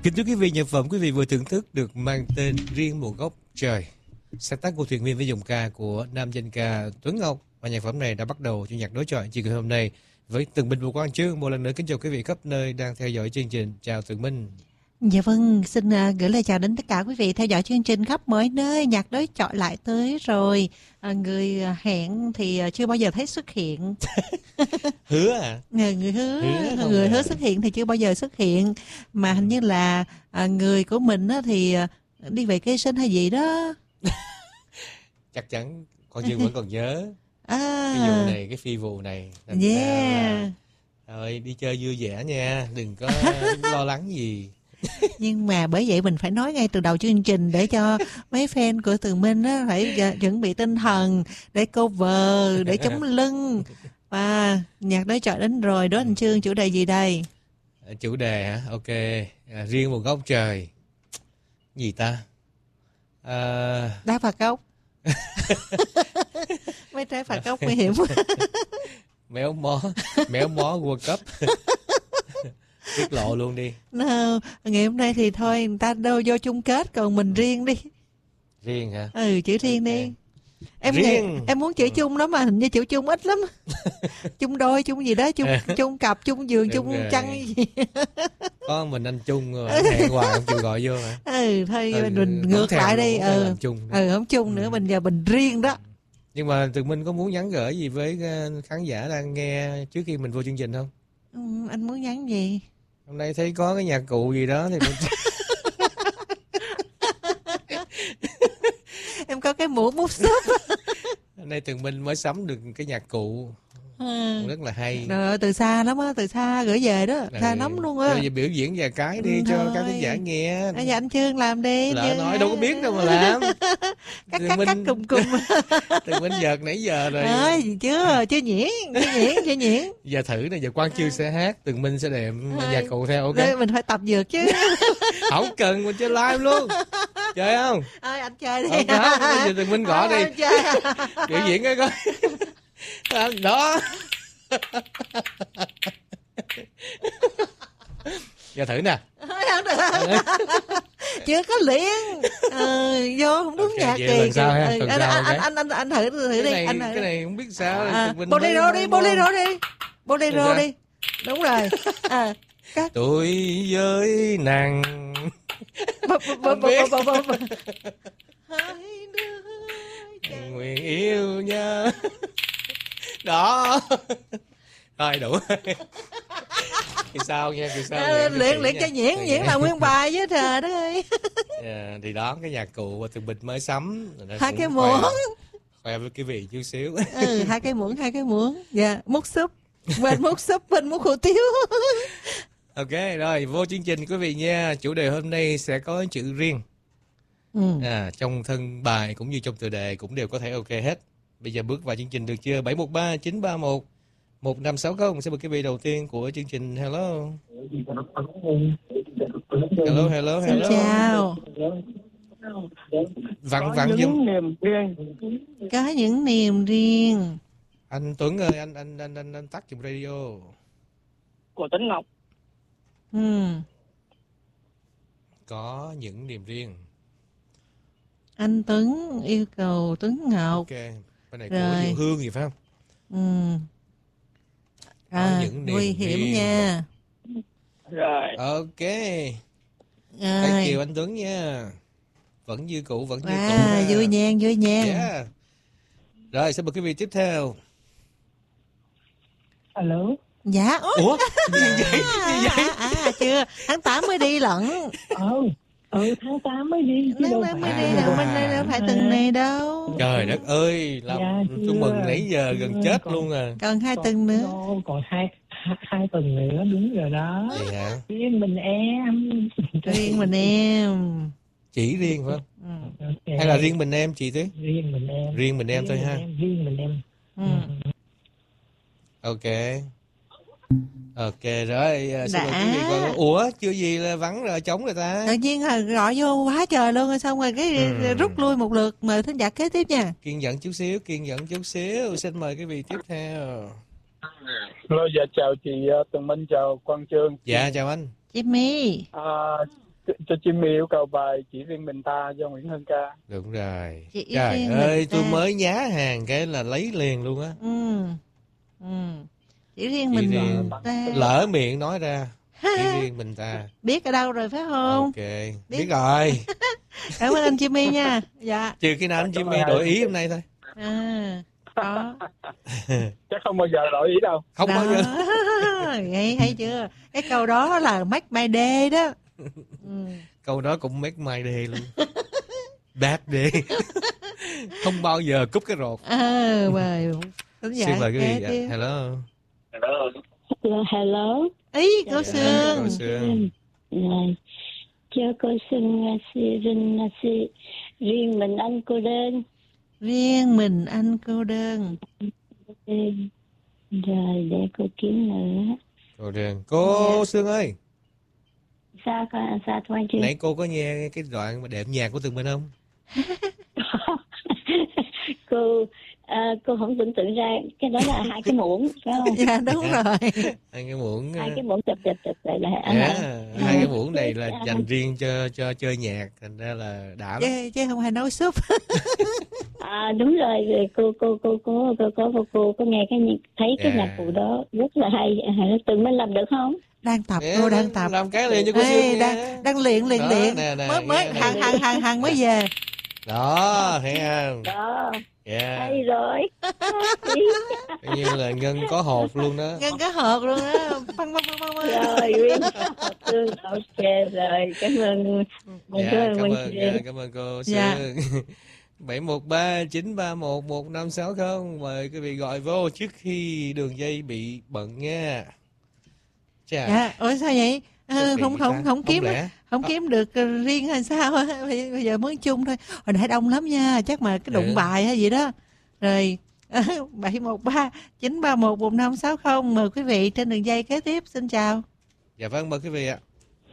Kính thưa quý vị, nhạc phẩm quý vị vừa thưởng thức được mang tên Riêng Một Góc Trời, sáng tác của thuyền viên với dòng ca của nam danh ca Tuấn Ngọc. Và nhạc phẩm này đã bắt đầu cho nhạc đối chọi chiều ngày hôm nay với Tường Minh và Quang Chương. Một lần nữa kính chào quý vị khắp nơi đang theo dõi chương trình. Chào Tường Minh. Dạ vâng, xin gửi lời chào đến tất cả quý vị theo dõi chương trình khắp mọi nơi. Nhạc đối chọi lại tới rồi. Người hẹn thì chưa bao giờ thấy xuất hiện. Hứa à? Người hứa xuất hiện thì chưa bao giờ xuất hiện. Mà hình như là người của mình thì đi về kế sinh hay gì đó. Chắc chắn Quang Chương vẫn còn nhớ cái vụ này, cái phi vụ này. Rồi đi chơi vui vẻ nha, đừng có lo lắng gì. Nhưng mà bởi vậy mình phải nói ngay từ đầu chương trình để cho mấy fan của Tường Minh á phải chuẩn bị tinh thần để cover, để chống lưng. Và nhạc đối chọi đến rồi, đó anh Chương, chủ đề gì đây? Chủ đề hả? Ok, riêng một góc trời. Gì ta? Đá phạt góc. Mấy trái phạt góc nguy hiểm. Méo mó World Cup. Tiết lộ luôn đi. No, ngày hôm nay thì thôi, người ta đâu vô chung kết, còn mình riêng đi. Riêng hả? Chữ riêng đi. Em muốn chữ chung đó mà hình như chữ chung ít lắm. Chung đôi, chung gì đó, chung cặp, chung giường, chung chăn gì. Có mình anh chung rồi, hẹn hoài không chịu gọi vô hả? Thôi mình ngược lại đi. Không chung nữa, mình giờ mình riêng đó. Nhưng mà Tường Minh có muốn nhắn gửi gì với khán giả đang nghe trước khi mình vô chương trình không? Anh muốn nhắn gì? Hôm nay thấy có cái nhạc cụ gì đó thì mình... Em có cái mũ mút xốp. Hôm nay Tường Minh mới sắm được cái nhạc cụ rất là hay. Rồi, từ xa lắm á, từ xa gửi về đó, xa lắm luôn á. Rồi biểu diễn vài cái đi cho các khán giả nghe. Dạ anh Chương làm đi. Lỡ nói đâu có biết đâu mà làm. Cắt cùng. Tường Minh giật nãy giờ rồi. Chưa nhuyễn. Giờ thử nè, giờ Quang Chương sẽ hát, Tường Minh sẽ đệm nhạc cụ theo, ok? Đây, mình phải tập dược chứ. Không cần, mình chơi live luôn. Chơi không? Anh chơi đi. Không, bây giờ Tường Minh gõ đi. Biểu diễn cái coi. Đó. Giờ thử nè. Không được. Chưa có liền. Vô không đúng nhạc kỳ. Lần sau ha. Anh thử đi. Cái này không biết sao. Bolero đi. Đúng rồi. Tôi với nàng. Nguyện yêu nhau. Đó. Rồi đủ. Kỳ sau nha. Luyện cho nhuyễn là nguyên bài với trời đất ơi. Thì đó, cái nhạc cụ mà Tường Minh mới sắm. 2 cái muỗng. Khoe với quý vị chút xíu. 2 cái muỗng. Dạ, múc súp. Bên múc hủ tiếu. Ok, rồi vô chương trình quý vị nha. Chủ đề hôm nay sẽ có chữ riêng. Trong thân bài cũng như trong tựa đề cũng đều có thể ok hết. Bây giờ bước vào chương trình được chưa? 713 931 1560 sẽ là quý vị đầu tiên của chương trình. Hello. Xin chào. Vặn giùm. Có những niềm riêng. Anh Tuấn ơi, anh tắt giùm radio. Của Tuấn Ngọc. Có những niềm riêng. Anh Tuấn yêu cầu Tuấn Ngọc. Ok, bên này của Diệu Hương gì phải không? Nguy hiểm nha. Rồi. Ok. Thank you anh Tuấn nha. Vẫn như cũ. Vui nhang. Yeah. Rồi, sẽ mời quý vị tiếp theo. Alo. Dạ. Ủa? Gì vậy? Chưa. Tháng 8 mới đi lận. Tháng 8 mới đi. Tháng 8 mới đi đâu, mình đâu phải tuần này đâu. Trời đất ơi, tôi mừng nãy giờ gần chết luôn à. Còn 2 tuần nữa. Còn hai tuần nữa, đúng rồi đó. Vậy hả? Riêng mình em. Chỉ riêng phải không? Okay. Hay là riêng mình em chị thế? Riêng mình em thôi ha. Riêng mình em. Ok rồi, xin mời quý vị coi. Ủa, chưa gì là vắng rồi, trống rồi ta. Tự nhiên gọi vô quá trời luôn rồi, xong rồi cái rút lui một lượt. Mời thính giả kế tiếp nha. Kiên nhẫn chút xíu. Xin mời quý vị tiếp theo. Hello, dạ chào chị Tường Minh, chào Quang Chương. Dạ chào anh. Jimmy. cho Jimmy yêu cầu bài Chỉ riêng mình ta do Nguyễn Hân ca. Đúng rồi. Chỉ Trời riêng ơi, mình tôi ta. mới nhá hàng cái là lấy liền luôn á. Chỉ riêng Chỉ mình riêng ta. lỡ miệng nói ra. Chỉ riêng mình ta. Biết ở đâu rồi phải không? Ok, biết rồi. Cảm ơn anh Jimmy nha. Dạ. Trừ khi nào anh Jimmy đổi ý hôm nay thôi. Đó. Chắc không bao giờ đổi ý đâu. Không bao giờ. Vậy hay chưa? Cái câu đó là make my day đó. Câu đó cũng make my day luôn. Bad day. Không bao giờ cúp cái rột. Mời. Xin mời quý vị. Dạ. Hello. Hello. Ý, cô Sương. Cô Sương. Rồi. Cho cô Sương riêng mình anh cô đơn. Riêng mình anh cô đơn. Rồi để cô kiếm nữa. Cô đơn. Cô Sương ơi. Sao thôi anh chị? Nãy cô có nghe cái đoạn mà đệm nhạc của Tường Minh không? Cô không tưởng tượng ra cái đó là hai cái muỗng phải không? Dạ đúng rồi. Hai cái muỗng. Hai cái muỗng chụp lại là hai cái muỗng này là dành riêng cho chơi nhạc, thành ra là đã lắm. Chứ không phải nấu súp. Đúng rồi, cô có nghe thấy cái nhạc cụ đó rất là hay. Tường Minh làm được không? Đang tập, cô đang tập. Làm cái liền cho cô Sương nha. Đang luyện. Mới hàng mới về. Đó, thấy không? Đó. Yeah. Hay rồi. Coi như là Ngân có hột luôn đó. Ngân có hột luôn đó. Rồi, ok rồi, cảm ơn. Cảm ơn cô Sương. 713-931-1560. Mời quý vị gọi vô trước khi đường dây bị bận nha. Chà. Dạ, ủa sao vậy? Không kiếm được riêng hay sao? Bây giờ mới chung thôi. Hồi nãy đông lắm nha, chắc mà cái đụng bài hay gì đó. Rồi 713-931-1560. Mời quý vị trên đường dây kế tiếp. Xin chào. Dạ vâng, mời quý vị ạ.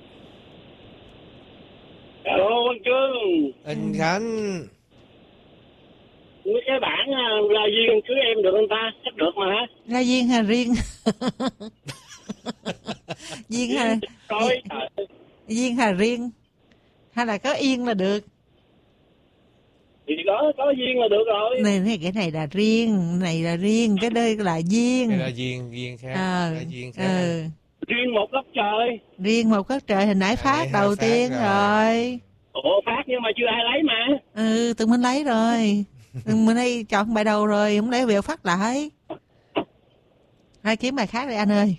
Alo anh Trương. Anh Khánh. Mấy cái bản La Duyên cưới em được anh ta? Chắc được mà hả? La Duyên hay riêng? Duyên hay Duyên hay riêng? Hay là có yên là được? Thì có duyên là được rồi. Này cái này là riêng, cái đây là duyên. Cái là duyên khác, duyên khác. Riêng một góc trời. Riêng một góc trời hồi nãy phát đầu tiên rồi. Ủa phát nhưng mà chưa ai lấy mà. Tụi mình lấy rồi. Mình đây chọn bài đầu rồi, không lấy việc phát lại. Hai kiếm bài khác đi anh ơi.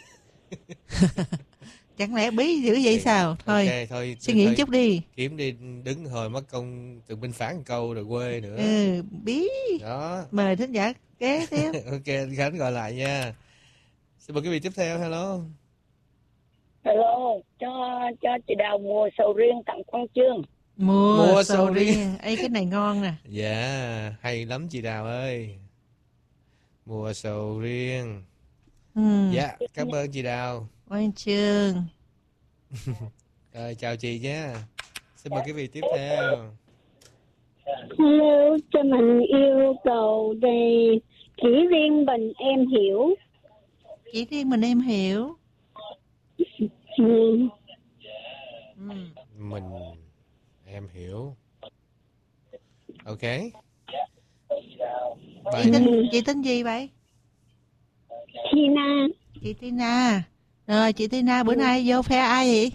Chẳng lẽ bí dữ vậy sao? Thôi, thôi suy nghĩ chút đi. Kiếm đi, đứng hồi mất công Tường Minh phán câu rồi quê nữa. Bí. Đó. Mời thính giả kế tiếp. Ok, anh Khánh gọi lại nha. Xin mời quý vị tiếp theo. Hello. Hello, cho chị Đào mùa sầu riêng tặng Quang Chương. Mùa sầu riêng. Ê, cái này ngon nè. Dạ, hay lắm chị Đào ơi. Mùa sầu riêng. Dạ, cảm ơn chị Đào. Quang Chương. Rồi, chào chị nhé. Xin mời quý vị tiếp theo. Hello, cho mình yêu cầu đây. Chỉ riêng mình em hiểu. Chỉ riêng mình em hiểu. Mình em hiểu. Ok. Chị tên gì vậy? Tina. Chị Tina. Rồi chị Tina bữa nay vô phe ai vậy?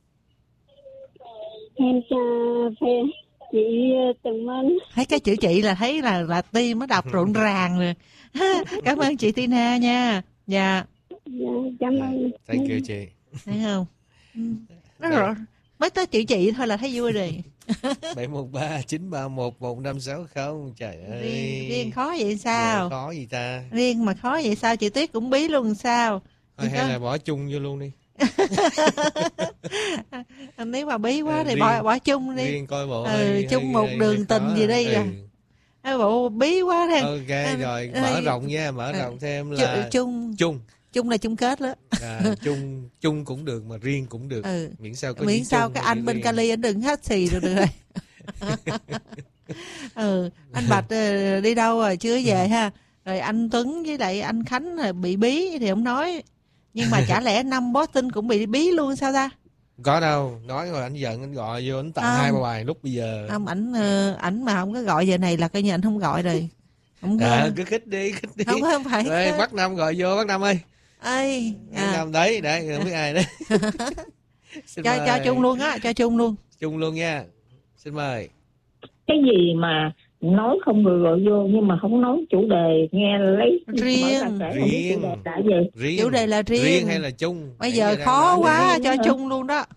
Em cho phe chị Tường Minh. Thấy cái chữ chị là thấy là tim nó đọc rộn ràng rồi. Cảm ơn chị Tina nha. Dạ. Cảm ơn. Thank you chị. Thấy không? Nó rồi. Mới tới chữ chị thôi là thấy vui rồi. 713-931-1560. Trời ơi. Riêng khó vậy sao? Khó gì ta? Riêng mà khó vậy sao? Chị Tuyết cũng bí luôn sao? Thôi, hay là bỏ chung vô luôn đi. Nếu mà bí quá thì bỏ chung đi. Riêng coi bộ chung một đường tình gì đi rồi. Bộ bí quá thêm. Ok rồi, mở rộng nha, mở rộng thêm là chung là chung kết đó. Chung cũng được mà riêng cũng được. Miễn sao có cái anh bên Cali anh đừng hát xì được rồi. Anh Bạch đi đâu rồi chưa về ha? Rồi anh Tuấn với lại anh Khánh bị bí thì không nói. Nhưng mà chả lẽ năm Boston cũng bị bí luôn sao ta? Có đâu, nói rồi anh giận anh gọi vô anh tặng Không. 2-3 bài lúc bây giờ. Không, ảnh mà không có gọi giờ này là coi như ảnh không gọi rồi. Không có. Cứ khích đi. Không phải. Đây, bác Năm gọi vô, bác Năm ơi. Ơi, Bác Năm đấy, không biết ai đấy. cho chung luôn á, cho chung luôn. Chung luôn nha. Xin mời. Cái gì mà nói không người gọi vô nhưng mà không nói chủ đề, nghe lấy riêng. Chủ đề là riêng. Riêng hay là chung? Bây giờ khó quá, cho chung luôn đó.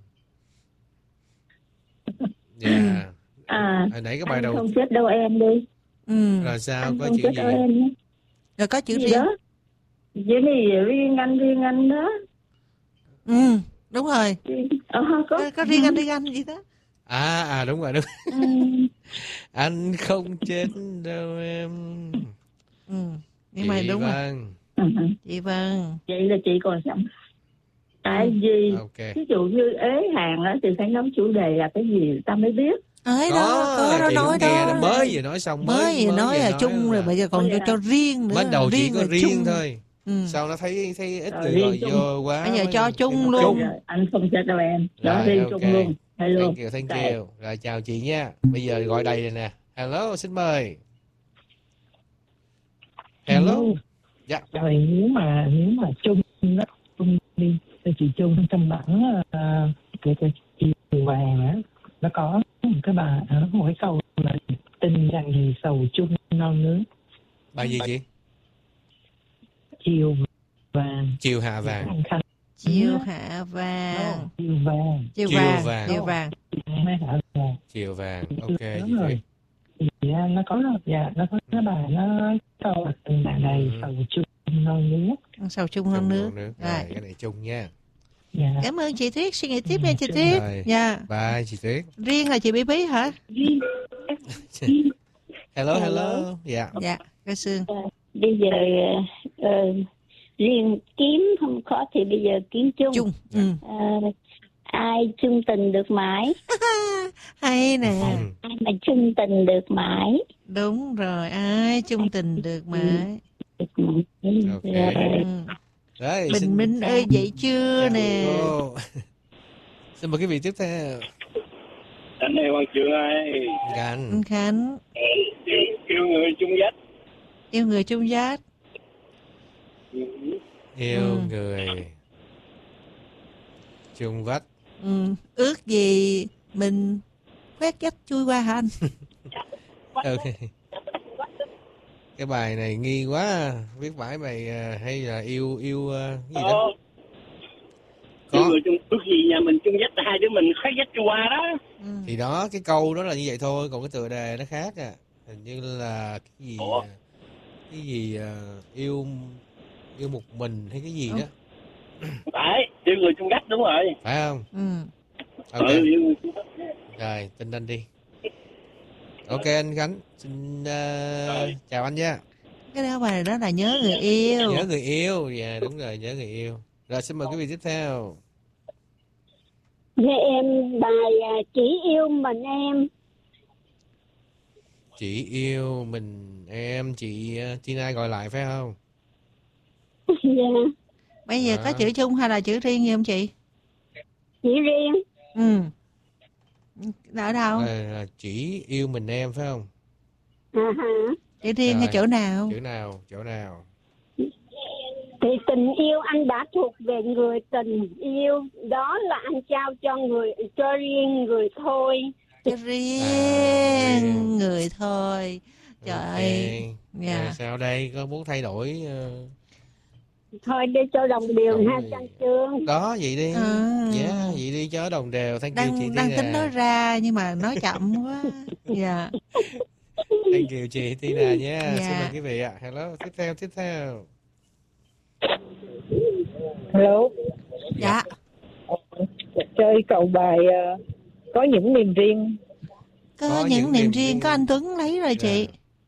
Dạ. Hồi nãy cái bài đầu không chết đâu em đi. Rồi sao Anh có không chữ chết gì? đâu em. Rồi có chữ Gì riêng. đó. Vậy thì riêng anh đó. Đúng rồi. Có riêng anh gì đó. Đúng rồi. Anh không chết đâu em. Nhưng mà đúng Vâng. rồi. Chị Vân. Vậy là chị còn sống. Tại vì ví dụ như ế hàng á thì phải nói chủ đề là cái gì ta mới biết. Ấy đó, có nói đó. Mới vừa nói xong. Mới vừa nói là chung rồi, bây giờ còn cho riêng nữa. Mới đầu chỉ có riêng chung thôi. Sao nó thấy ít người gọi vô quá. Bây giờ cho chung luôn. Anh không chết đâu em. Đó riêng chung luôn. Hello. Thank you. Rồi chào chị nha. Bây giờ gọi đầy rồi nè. Hello, xin mời. Hello. Dạ. Rồi nếu mà chung đó, chung đi, chị chung trong bản cái chị vàng á, nó có một cái bài, một cái câu là tình rằng gì sầu chung non nước. Bài gì chị? Chiều vàng. Chiều hạ vàng. Chiều hạ vàng. Chiều vàng. Chiều vàng. Chiều vàng. Chiều vàng. Ok. Đúng rồi. Thì nó có cái bài nó câu là tình bạn này sầu chung non nước. Sầu chung non nước. Rồi cái này chung nha. Dạ. Cảm ơn chị Tuyết, suy nghĩ tiếp nha chị Tuyết. Dạ. Bye chị Tuyết. Riêng là chị Bí Bí hả? Hello. Dạ. Dạ, cái Sương. Bây giờ riêng kiếm không khó thì bây giờ kiếm chung. Ai chung tình được mãi. Hay nè. Ai mà chung tình được mãi. Đúng rồi, ai chung tình được mãi. Đấy, Bình Minh ơi dậy chưa nè. Xin mời quý vị tiếp theo. Anh này Hoàng Trường ơi. Anh Khánh. Yêu người chung dắt. Yêu người chung dắt. Yêu người chung vách. Ước gì mình khoét dách chui qua hả anh? Cái bài này nghi quá, viết vải bài hay là yêu cái gì đó. Có người chung ước gì nhà mình chung dắt, hai đứa mình khoét dách chui qua đó. Thì đó, cái câu đó là như vậy thôi, còn cái tựa đề nó khác à. Hình như là cái gì yêu một mình hay cái gì đó. Phải, yêu người chung dắt đúng rồi. Phải không? Ok. Rồi, tin anh đi. Ok anh Khánh, xin chào anh nha. Cái đó bài đó là nhớ người yêu. Nhớ người yêu, dạ đúng rồi, nhớ người yêu. Rồi xin mời quý vị tiếp theo. Nghe em bài chỉ yêu mình em. Chỉ yêu mình em, chị Tina gọi lại phải không? Dạ. Bây giờ có chữ chung hay là chữ riêng gì không chị? Chỉ riêng. Ở đâu? Chỉ yêu mình em phải không? Chữ riêng hay chỗ nào? Chỗ nào? Thì tình yêu anh đã thuộc về người tình yêu, đó là anh trao cho riêng người thôi. Cho riêng người thôi. Trời ơi. Rồi sao đây, có muốn thay đổi? Thôi đi cho đồng đều ha Trang Trương. Đó vậy đi. Vậy đi cho đồng đều. Thank you chị Tina. Đang tính nói ra nhưng mà nói chậm quá. Dạ. Thank you chị Tina nha. Xin mời quý vị ạ. Hello, tiếp theo. Hello. Dạ. Chơi cầu bài có những niềm riêng. Có những niềm riêng, có anh Tuấn lấy rồi chị.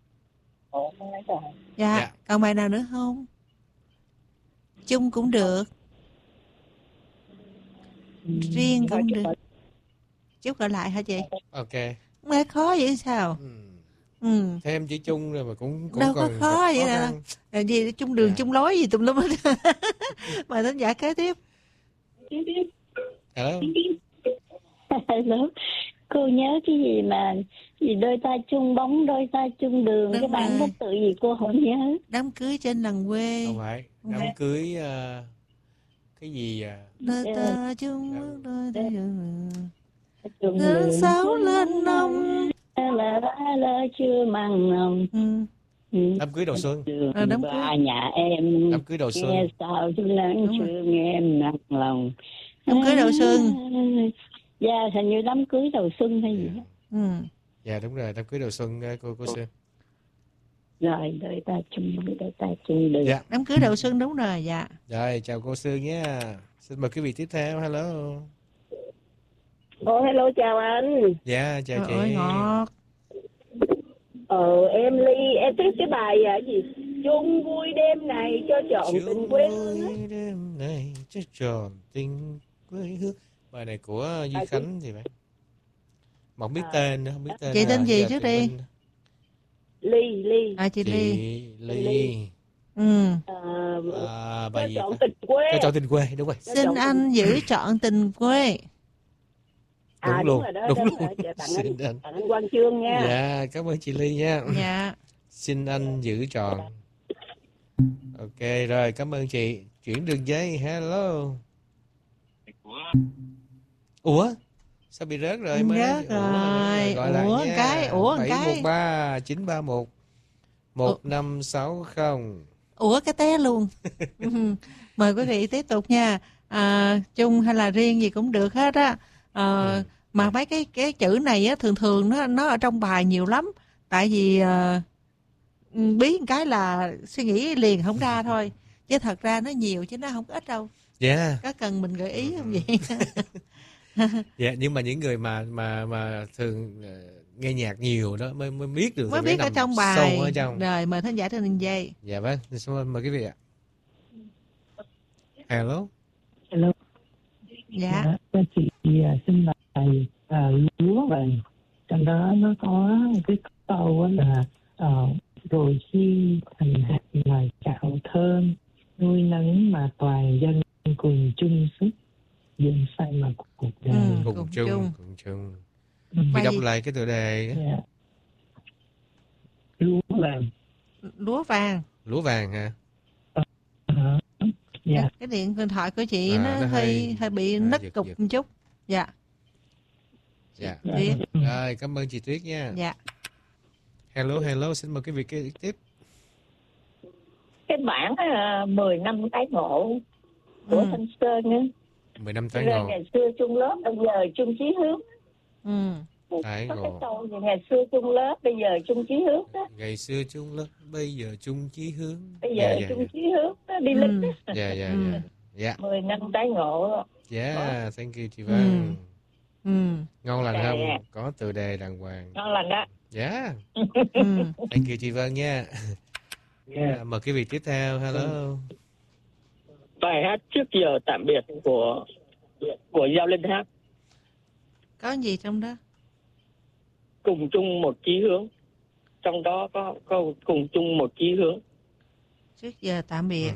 Dạ. Còn bài nào nữa không? Chung cũng được. Riêng cũng được. Chút gọi lại hả chị? Ok. Nghe khó vậy sao? Thêm chữ chung rồi mà cũng đâu còn có khó vậy nè. Gì chung đường chung lối gì tùm lum hết. Mời thính giả kế tiếp. Hello. Hello. Cô nhớ cái gì mà đôi ta chung bóng, đôi ta chung đường, Đúng cái bản rồi. gốc tự gì cô không nhớ. Đám cưới trên làng quê. Không phải. Đám cưới cái gì Đôi ta chung bước, đôi ta Chung tháng đường 6 lên năm. là chưa mặn lòng. đám cưới đầu xuân. Đám cưới. Ba nhà em Đám cưới đầu xuân. nghe sao chứ lắng chưa nghe em nặng lòng. Đám cưới đầu xuân. Dạ, hình như đám cưới đầu xuân hay gì đó. Dạ đúng rồi, đám cưới đầu xuân cô Sơn. Rồi, đôi ta chung đường. Dạ. Đám cưới đầu xuân đúng rồi, dạ. Rồi, chào cô Sương nhé. Xin mời quý vị tiếp theo. Hello. Hello, chào anh. Dạ, chào Trời chị. ơi, ngọt. Em Ly, em thích cái bài gì? Chung vui đêm này cho trọn tình quê hương. Chung đêm này cho trọn tình quê hương. Bài này của Duy Khánh thì phải. Mà không biết tên nữa, không biết tên. Chị tên gì trước đi? Ly. Chị Ly. Ly. Bài gì? Cho trọn tình quê. Cho trọn tình quê, đúng rồi. Xin anh giữ trọn tình quê. Đúng luôn. Đúng luôn. Xin tặng anh Quang Chương nha. Dạ, cảm ơn chị Ly nha. Dạ. Xin anh giữ trọn. Ok, rồi, cảm ơn chị. Chuyển đường dây, hello. Ủa? Sao bị rớt rồi? Rớt rồi. Gọi lại Ủa nha. cái. 713 931 1560. Ủa cái té luôn. Mời quý vị tiếp tục nha. Chung hay là riêng gì cũng được hết á. Mà mấy cái chữ này á, thường nó ở trong bài nhiều lắm. Tại vì bí một cái là suy nghĩ liền không ra thôi. Chứ thật ra nó nhiều chứ nó không ít đâu. Dạ. Có cần mình gợi ý không vậy? Dạ, nhưng mà những người mà thường nghe nhạc nhiều đó mới biết được. Mới biết ở trong bài. Sâu ở trong. Rồi, mời thính giả trên đường dây. Dạ vâng, mời quý vị ạ. Hello. Hello. Dạ. Chị xin bài lúa vàng. Trong đó nó có cái câu là rồi khi thành hạt loài cạo thơm, nuôi nấng mà toàn dân cùng chung sức, dân say mà cuộc đời. Cùng chung. Mình đọc lại cái tựa đề. Yeah. Lúa vàng. Lúa vàng. Lúa vàng hả? Dạ. Cái điện thoại của chị nó hơi bị nứt cục một chút. Dạ. Dạ. Tuyết. Rồi, cảm ơn chị Tuyết nha. Dạ. Hello, xin mời quý vị kế tiếp. Cái bản 10 năm tái ngộ của Thanh Sơn á. 10 năm tái ngộ. Ngày xưa chung lớp, bây giờ chung chí hướng. Tái Có cái ngộ. câu gì ngày xưa chung lớp, bây giờ chung chí hướng đó. Ngày xưa chung lớp, bây giờ chung chí hướng. Bây giờ chung chí hướng đó, đi lịch đó. Dạ. 10 năm tái ngộ. Dạ, thank you chị Vân. Ngon lành không? Dạ. Có tựa đề đàng hoàng. Ngon lành đó. Dạ. Thank you chị Vân nha. Mời quý vị tiếp theo. Hello. Bài hát Trước giờ tạm biệt của Giao Linh hát. Có gì trong đó? Cùng chung một chí hướng. Trong đó có câu cùng chung một chí hướng. Trước giờ tạm biệt.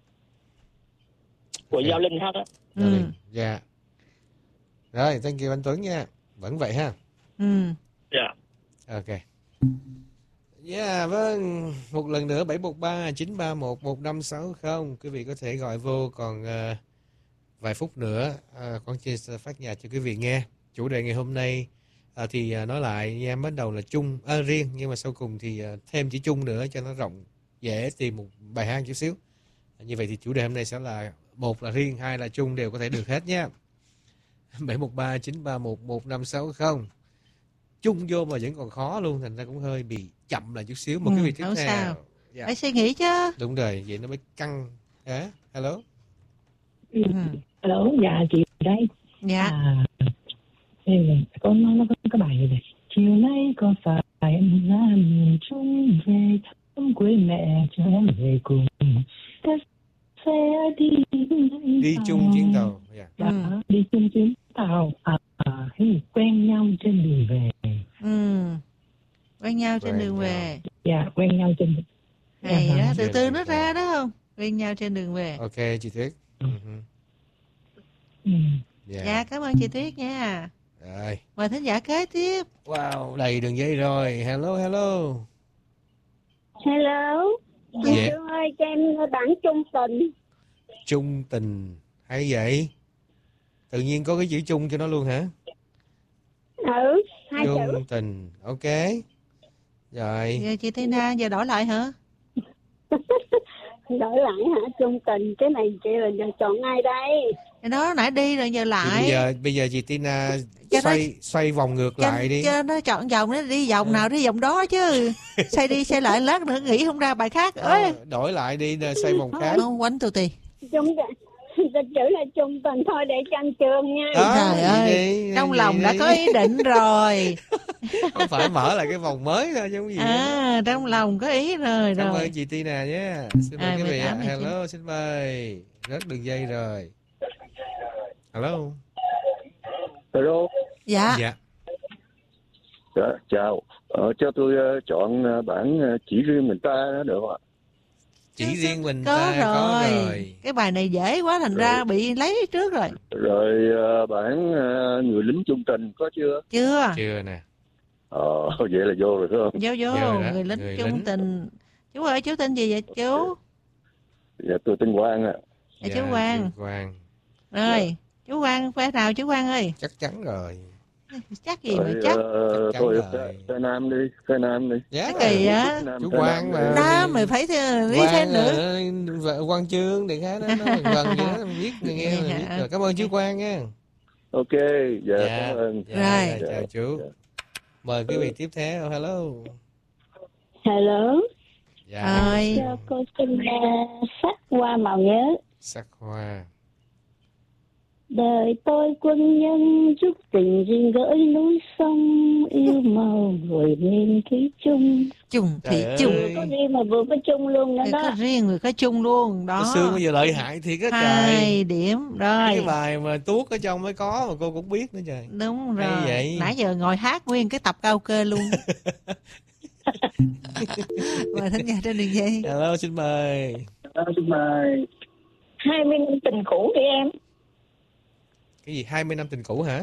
Của Giao Linh hát đó. Dạ. Rồi, thank you anh Tuấn nha. Vẫn vậy ha. Dạ. Ok. Dạ, vâng. Một lần nữa 713 931 1560. Quý vị có thể gọi vô còn vài phút nữa. Con chia sẻ phát nhạc cho quý vị nghe. Chủ đề ngày hôm nay thì nói lại nha, bắt đầu là chung riêng, nhưng mà sau cùng thì thêm chữ chung nữa cho nó rộng, dễ tìm một bài hát chút xíu. Như vậy thì chủ đề hôm nay sẽ là một là riêng, hai là chung, đều có thể được hết nha. 713 931 1560. Chung vô mà vẫn còn khó luôn, thành ra cũng hơi bị chậm lại chút xíu. Một cái vị tiếp theo. Sao? Dạ. Phải suy nghĩ chứ. Đúng rồi, vậy nó mới căng. Hello. Hello, dạ chị đây. Dạ. Nó có cái bài này. Chiều nay có phải em ra miền Trung về thăm quê mẹ cho em về cùng. Sẽ đi chung chuyến tàu. Đi chung chuyến tàu. Quen nhau trên đường về. Quen nhau trên đường về. Dạ, quen nhau trên đường về. Hay đó, từ từ nó ra đó không? Quen nhau trên đường về. Ok, chị Tuyết. Dạ, cảm ơn chị Tuyết nha. Rồi. Mời thính giả kế tiếp. Wow, đầy đường dây rồi. Hello. Hello. Dạ. Trương ơi, cho em bản chung tình. Chung tình. Hay vậy? Tự nhiên có cái chữ chung cho nó luôn hả? Hai chữ. Chung tình. Ok. Rồi. Giờ chị Tina giờ đổi lại hả? Đổi lại hả? Chung tình. Cái này chị là giờ chọn ai đây? Cái đó nãy đi rồi giờ Thì lại. bây giờ chị Tina Cho xoay vòng ngược lại đi. Cho nó chọn vòng, nó đi vòng nào đi vòng đó chứ. Xoay đi xoay lại lát nữa nghĩ không ra bài khác. Đổi lại đi, xoay vòng khác. Quánh tù tì. Chung chữ là chung tình thôi để cho anh Trường nha. Trời ơi, trong lòng đã có ý định rồi. Không phải mở lại cái vòng mới thôi chứ không gì. Trong lòng có ý rồi. Cảm ơn chị Tina nhé. Xin mời quý vị. Hello, xin mời. Rất đường dây rồi. Hello. Dạ. Chào. Cho tôi chọn bản Chỉ riêng mình ta được không ạ? Chỉ riêng mình có ta rồi. Có rồi. Cái bài này dễ quá thành ra bị lấy trước rồi. Rồi bản Người lính chung tình có chưa? Chưa nè. Vậy là vô rồi phải không? Vô Người lính chung tình. Chú ơi, chú tên gì vậy chú? Dạ tôi tên Quang ạ. Chú Quang. Rồi, chú Quang phải nào chú Quang ơi? Chắc chắn rồi. Chắc gì mà chắc. Thôi Phê Nam đi. Dạ. Cái kỳ á. Chú Quang mà. Nam mày phải đi thêm nữa. Quang Trương để khá đó nó gần vậy đó biết nghe rồi. Cảm ơn chú Quang nha. Ok, cảm ơn. Rồi. Chào chú. Mời quý vị tiếp theo. Hello. Dạ. Cho cô xin sắc hoa màu nhớ. Sắc hoa. Đời tôi quân nhân giúp tình riêng gửi núi sông, yêu màu vội nên thủy chung. Chung thì chung. Có riêng mà vừa có chung luôn nữa đó. Có riêng rồi có chung luôn đó. Sương bây giờ lợi hại thiệt á trời. 2 điểm rồi. Cái bài mà tuốt ở trong mới có mà cô cũng biết nữa trời. Đúng rồi. Vậy? Nãy giờ ngồi hát nguyên cái tập cao kê luôn. Mời thính giả trên đường dây. Hello, xin mời. 20 năm tình cũ đi em. Cái gì 20 năm tình cũ hả?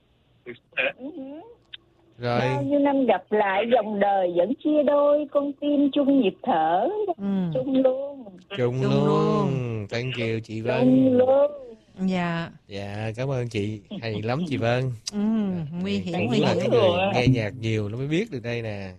Rồi. Bao nhiêu năm gặp lại dòng đời vẫn chia đôi, con tim chung nhịp thở. Chung luôn. Thank you chị Vân. Chung luôn. Dạ. Dạ, cảm ơn chị. Hay lắm chị Vân. Nguy hiểm. Nghe nhạc nhiều nó mới biết được đây nè.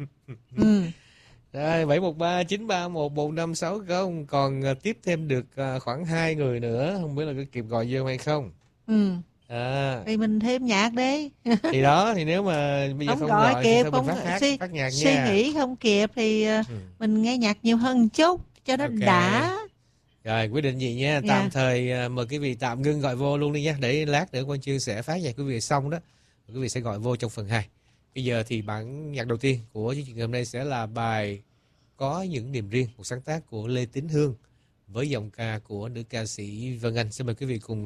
Rồi 713-931-1560. Còn tiếp thêm được khoảng 2 người nữa. Không biết là có kịp gọi vô hay không. Thì mình thêm nhạc đi. Thì đó, thì nếu mà bây giờ không gọi kịp, thì không phát nhạc nha. Suy nghĩ không kịp thì mình nghe nhạc nhiều hơn một chút cho nó đã. Rồi quyết định gì nha. Tạm thời mời quý vị tạm ngưng gọi vô luôn đi nha. Để lát nữa Quang Chương sẽ phát nhạc quý vị xong đó, quý vị sẽ gọi vô trong phần 2. Bây giờ thì bản nhạc đầu tiên của chương trình hôm nay sẽ là bài Có Những Niềm Riêng, một sáng tác của Lê Tín Hương với giọng ca của nữ ca sĩ Vân Anh. Xin mời quý vị cùng